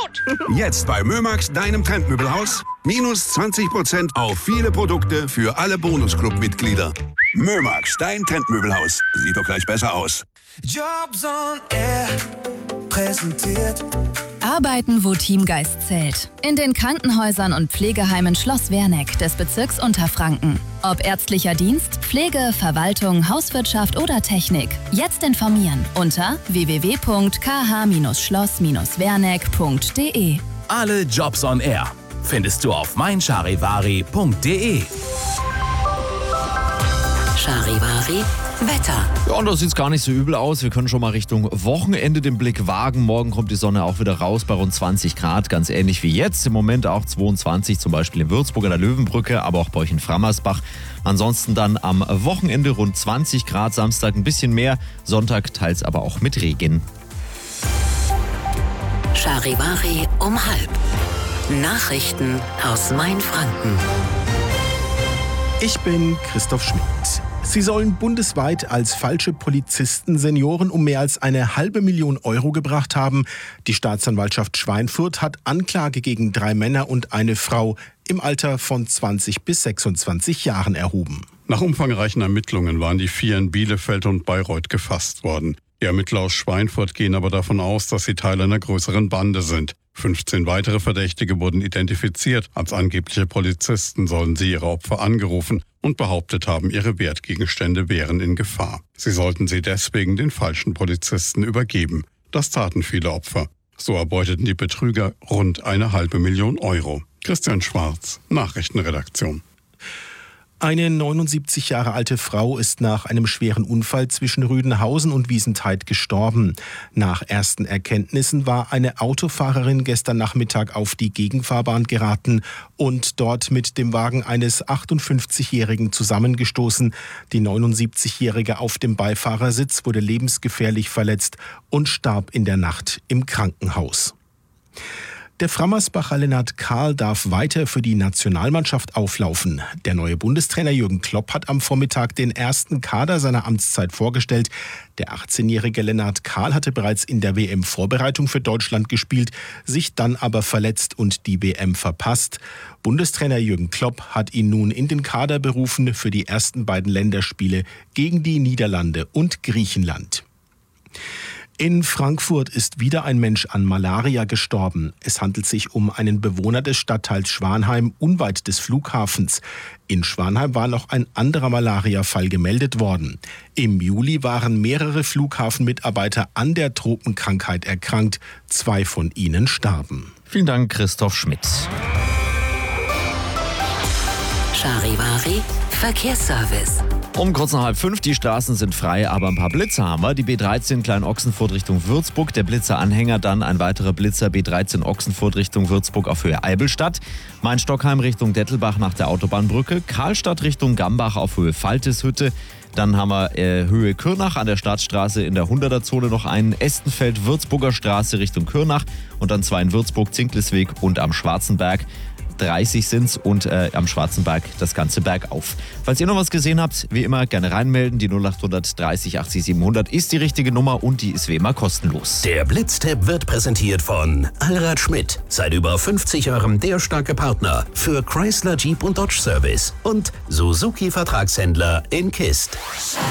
gut. Jetzt bei Mömax, deinem Trendmöbelhaus. Minus 20% auf viele Produkte für alle Bonusclub-Mitglieder. Mömax, dein Trendmöbelhaus. Sieht doch gleich besser aus. Jobs on Air präsentiert. Arbeiten, wo Teamgeist zählt. In den Krankenhäusern und Pflegeheimen Schloss Werneck des Bezirks Unterfranken. Ob ärztlicher Dienst, Pflege, Verwaltung, Hauswirtschaft oder Technik. Jetzt informieren unter www.kh-schloss-werneck.de. Alle Jobs on Air findest du auf meincharivari.de. Charivari Wetter. Ja, und da sieht es gar nicht so übel aus. Wir können schon mal Richtung Wochenende den Blick wagen. Morgen kommt die Sonne auch wieder raus bei rund 20 Grad, ganz ähnlich wie jetzt. Im Moment auch 22, zum Beispiel in Würzburg an der Löwenbrücke, aber auch bei euch in Frammersbach. Ansonsten dann am Wochenende rund 20 Grad, Samstag ein bisschen mehr, Sonntag teils aber auch mit Regen. Charivari um 12:30. Nachrichten aus Mainfranken. Ich bin Christoph Schmidt. Sie sollen bundesweit als falsche Polizisten Senioren um mehr als 500.000 Euro gebracht haben. Die Staatsanwaltschaft Schweinfurt hat Anklage gegen 3 Männer und eine Frau im Alter von 20 bis 26 Jahren erhoben. Nach umfangreichen Ermittlungen waren die 4 in Bielefeld und Bayreuth gefasst worden. Die Ermittler aus Schweinfurt gehen aber davon aus, dass sie Teil einer größeren Bande sind. 15 weitere Verdächtige wurden identifiziert. Als angebliche Polizisten sollen sie ihre Opfer angerufen und behauptet haben, ihre Wertgegenstände wären in Gefahr. Sie sollten sie deswegen den falschen Polizisten übergeben. Das taten viele Opfer. So erbeuteten die Betrüger rund 500.000 Euro. Christian Schwarz, Nachrichtenredaktion. Eine 79 Jahre alte Frau ist nach einem schweren Unfall zwischen Rüdenhausen und Wiesentheid gestorben. Nach ersten Erkenntnissen war eine Autofahrerin gestern Nachmittag auf die Gegenfahrbahn geraten und dort mit dem Wagen eines 58-Jährigen zusammengestoßen. Die 79-Jährige auf dem Beifahrersitz wurde lebensgefährlich verletzt und starb in der Nacht im Krankenhaus. Der Frammersbacher Lennart Kahl darf weiter für die Nationalmannschaft auflaufen. Der neue Bundestrainer Jürgen Klopp hat am Vormittag den ersten Kader seiner Amtszeit vorgestellt. Der 18-jährige Lennart Kahl hatte bereits in der WM-Vorbereitung für Deutschland gespielt, sich dann aber verletzt und die WM verpasst. Bundestrainer Jürgen Klopp hat ihn nun in den Kader berufen für die ersten beiden Länderspiele gegen die Niederlande und Griechenland. In Frankfurt ist wieder ein Mensch an Malaria gestorben. Es handelt sich um einen Bewohner des Stadtteils Schwanheim unweit des Flughafens. In Schwanheim war noch ein anderer Malaria-Fall gemeldet worden. Im Juli waren mehrere Flughafenmitarbeiter an der Tropenkrankheit erkrankt. 2 von ihnen starben. Vielen Dank, Christoph Schmidt. Charivari Verkehrsservice. Um kurz nach 4:30, die Straßen sind frei, aber ein paar Blitzer haben wir. Die B13 Klein-Ochsenfurt Richtung Würzburg, der Blitzer-Anhänger, dann ein weiterer Blitzer B13 Ochsenfurt Richtung Würzburg auf Höhe Eibelstadt, Main-Stockheim Richtung Dettelbach nach der Autobahnbrücke, Karlstadt Richtung Gambach auf Höhe Falteshütte, dann haben wir Höhe Kürnach an der Staatsstraße in der 100er-Zone noch einen, Estenfeld Würzburger Straße Richtung Kürnach und dann 2 in Würzburg, Zinklesweg und am Schwarzenberg. 30 sind's und am Schwarzenberg das ganze bergauf. Falls ihr noch was gesehen habt, wie immer gerne reinmelden. Die 0800 30 80 700 ist die richtige Nummer und die ist wie immer kostenlos. Der Blitztipp wird präsentiert von Allrad Schmidt. Seit über 50 Jahren der starke Partner für Chrysler, Jeep und Dodge Service und Suzuki Vertragshändler in Kist.